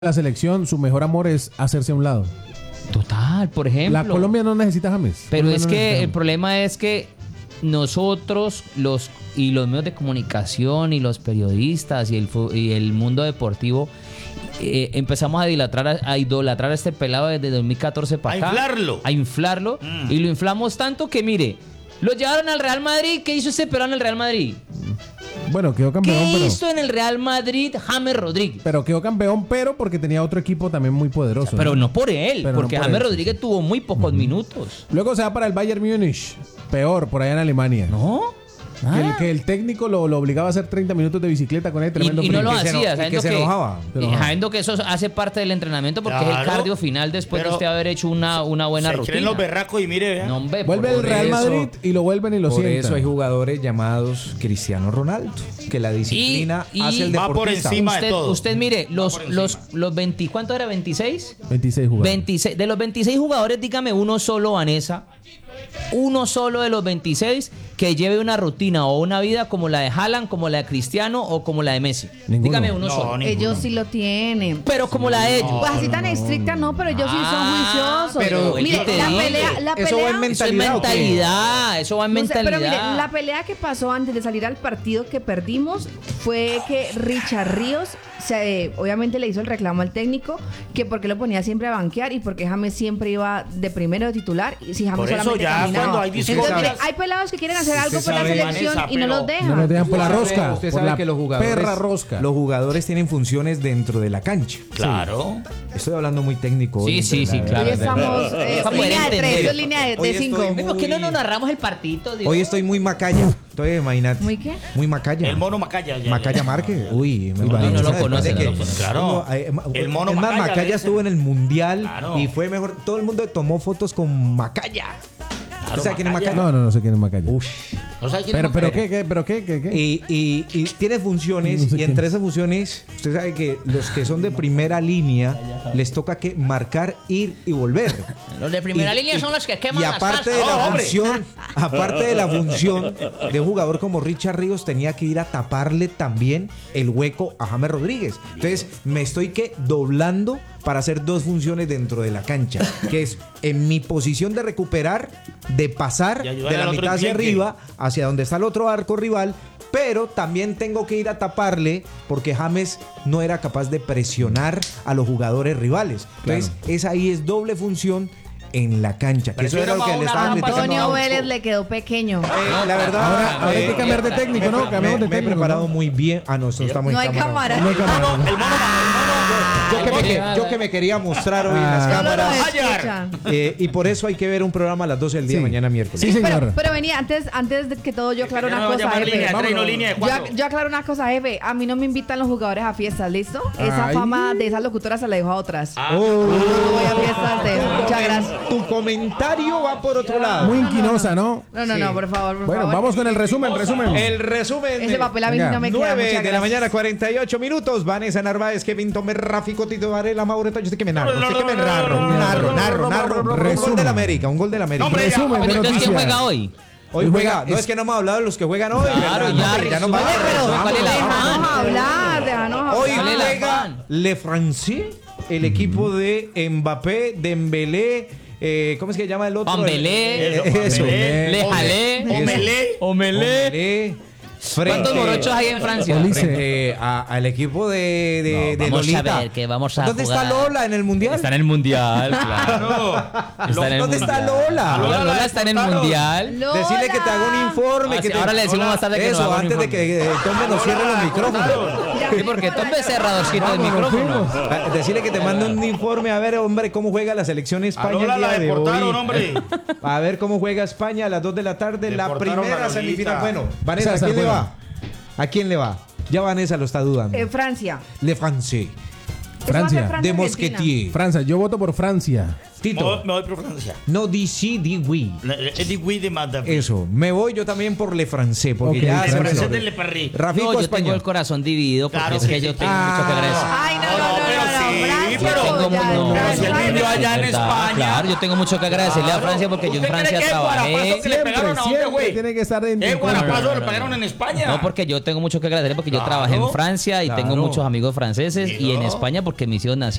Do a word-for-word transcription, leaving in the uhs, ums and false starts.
la selección, su mejor amor es hacerse a un lado. Total, por ejemplo. La Colombia no necesita a James. Pero Colombia es no que necesita a el James. problema es que nosotros los y los medios de comunicación y los periodistas y el, fu- y el mundo deportivo eh, empezamos a idolatrar a, a idolatrar a este pelado desde dos mil catorce para A acá. inflarlo. A inflarlo. Mm. Y lo inflamos tanto que, mire, lo llevaron al Real Madrid. ¿Qué hizo este pelado en el Real Madrid? Bueno, quedó campeón, ¿Qué pero, hizo en el Real Madrid James Rodríguez? pero quedó campeón, pero porque tenía otro equipo también muy poderoso. Pero no por él, Pero no porque por James él, Rodríguez tuvo muy pocos minutos. Luego se va para el Bayern Múnich, peor, por allá en Alemania. ¿No? Que el, Nada. que el técnico lo, lo obligaba a hacer treinta minutos de bicicleta con él, Y, tremendo y no frío. lo que se hacía, eno- y que sabiendo se que, enojaba. Se y enojaba. sabiendo que eso hace parte del entrenamiento porque es el Claro. cardio final después de Pero usted haber hecho una, una buena Se rutina. creen los berracos y mire, vea. No, hombre, Vuelve por- el Real eso- Madrid y lo vuelven y lo Por sientan. eso hay jugadores llamados Cristiano Ronaldo, que la disciplina Y- y hace el va por deportista. encima de usted, todo. usted mire, los, por los, encima. los veinte, ¿cuánto era? ¿veintiséis? veintiséis jugadores. veintiséis. De los veintiséis jugadores, dígame uno solo, Vanessa. Uno solo de los veintiséis que lleve una rutina o una vida como la de Haaland, como la de Cristiano o como la de Messi. Ninguno. Dígame uno No, solo. ninguno. Ellos sí lo tienen. Pero como la de ellos. Pues así tan estricta no, pero ellos sí Ah, son juiciosos. pero mire, yo te la digo. pelea, la Eso va pelea, en Eso es ¿Mentalidad o qué? mentalidad. Eso va en no sé, mentalidad. pero mire, la pelea que pasó antes de salir al partido que perdimos fue que Richard Ríos, se, eh, obviamente le hizo el reclamo al técnico que porque lo ponía siempre a banquear y porque James siempre iba de primero de titular y si James Por eso solamente ya caminaba. cuando hay Entonces, discordias- mire, hay pelados que quieren hacer Usted algo por la sabe, selección Vanessa, y no pero- los dejan. No nos dejan por la Usted rosca. sabe- Usted por sabe la que los jugadores, perra rosca. los jugadores tienen funciones dentro de la cancha. Claro. Estoy hablando muy técnico. Sí, hoy, sí, sí, la claro. Hoy es estamos verdad. eh, Vamos a línea de entender. tres, eso es línea de, Hoy de cinco. estoy muy- ¿Por qué no nos narramos el partito? Dios? Hoy estoy muy macaya. Estoy, imagínate. ¿Muy qué? Muy macaya. El mono Macaya. ya, ya. Macaya Márquez. Uy, me No, imagino, no lo ¿sabes? conoce, Después de no lo que- conoce. Claro. No, eh, ma- El mono es más, Macaya, Macaya le estuvo en el mundial Claro. y fue mejor. Todo el mundo tomó fotos con Macaya. Claro, ¿Usted sabe quién es Macaya. Macaya? No, no, no sé quién es Macaya. Ush. ¿No sabe quién Pero, es pero Macaya? qué, qué, pero qué, qué, qué. Y, y- y tiene funciones, No sé y quién entre es. esas funciones, usted sabe que los que son de primera línea les toca que marcar, ir y volver. Los de primera Y- línea y- son los que queman Y las aparte de casas. la ¡Oh, hombre! función, aparte de la función de un jugador como Richard Ríos, tenía que ir a taparle también el hueco a James Rodríguez. Entonces, me estoy que doblando para hacer dos funciones dentro de la cancha, que es en mi posición de recuperar, de pasar Y ayudar de la al otro mitad hacia enclenque. arriba hacia donde está el otro arco rival, pero también tengo que ir a taparle porque James no era capaz de presionar a los jugadores rivales. Entonces, esa ahí es doble función en la cancha. Que eso era lo que le estaban Presiona criticando Antonio a- Vélez le quedó pequeño. Eh, la verdad, Ahora- ahora hay que eh, cambiar de técnico, ¿no? me- Cambiamos de me- me he técnico, preparado ¿no? muy bien. Ah, no, eso estamos No en hay cámara. No hay cámara. El mono Yo que, me, que- yo que me quería mostrar hoy en las Ah. Solo lo cámaras. escuchan. eh, y por eso hay que ver un programa a las doce del día Sí. mañana miércoles. Sí, señor. Pero, pero venía, antes, antes de que todo yo aclaro Ya una no va a cosa, llamar jefe. línea de tres, no Vámonos. línea de Yo, cuatro. yo aclaro una cosa, jefe. A mí no me invitan los jugadores a fiestas, ¿listo? Esa Ay. fama de esas locutoras se la dejo a otras. Ah. No voy a fiestas de eso. Muchas gracias. Tu comentario va por otro lado. Muy inquinosa, ¿no? No, no, Sí. no, por favor, por Bueno, favor. vamos con el resumen, resumen. El resumen. Ese papel a mí Venga. no me queda. nueve Muchas de la gracias. mañana, cuarenta y ocho minutos. Vanessa Narváez, Kevin Tomer, Rafi Cotito Varela, Mauro Toyo. ¿Usted qué me narra? ¿Usted qué me narra? Narro, narro, narro. Un Resumen. gol del América, un gol del América. Hombre, ya. Resumen de Bueno, entonces, ¿quién noticias. juega hoy? Hoy Hoy juega. juega- No es- es que no hemos hablado de los que juegan hoy. Claro, ¿verdad? ya, No, ya no resumen. vamos. Pero, Vámonos, ¿cuál es la vámonos. afán? Déjanos hablar, déjanos hablar. Hoy ¿Cuál es el juega afán? Le Francais, el equipo de Mbappé, Dembélé, eh, ¿cómo es que se llama el otro? Pambelé. Eh, Eso. Pambelé. Le jalé. Omelé. Omelé. Omelé. ¿Cuántos Frente- morochos hay en Francia? Olice. frente a- al equipo de, de, No, de vamos a Lolita. ver que vamos a ¿Dónde jugar. está Lola en el mundial? Está en el mundial, claro. Claro. Está en el ¿Dónde está mundial. Lola? Lola, Lola Lola la está en el deportaron. mundial. Lola. Decirle que te haga un informe. Ah, que sí, te- ahora le decimos más tarde que nos Eso, haga un antes de informe. que eh, Tombe nos cierre los micrófonos. Sí, porque Tombe cerradorcito el micrófono. Ah, Decirle que te mande un informe a ver, hombre, cómo juega la selección A España Lola el la día de deportaron, hoy. hombre. A ver cómo juega España a las dos de la tarde, la Deportaron a primera Lolita. semifinal. Bueno, Vanessa, ¿a César, quién le bueno. va? ¿A quién le va? Ya Vanessa lo está dudando. En Francia. Le Francais. Francia. Eso va a ser De Argentina. Mosquetier. Francia, yo voto por Francia. Me Tito. voy- me voy por Francia. No dici di oui. Eddie Guy de Madame. Eso. Me voy yo también por Le Francais. Porque Ok, ya Francia. se me Francés sobre. de Le Paris. Rafico No, yo España. tengo el corazón dividido porque Claro es que que yo sí. tengo mucho que agradecer. Ay, no, no, No, no, pero no, no, sí, Francia pero- por tengo ya, mu- no, ya, no, si él ya, vivió ya. allá en ¿Verdad? España. Claro, yo tengo mucho que agradecerle a Claro. Francia porque yo en ¿Usted cree Francia que trabajé. Guarapazo que le Siempre, pegaron a dónde, siempre güey? tiene que estar en ¿Qué tu Guarapazo no, no, le no, pegaron no. en España? No, porque yo tengo mucho que agradecer porque yo Claro. trabajé en Francia y Claro. tengo muchos amigos franceses y en Claro. España porque mis hijos nacieron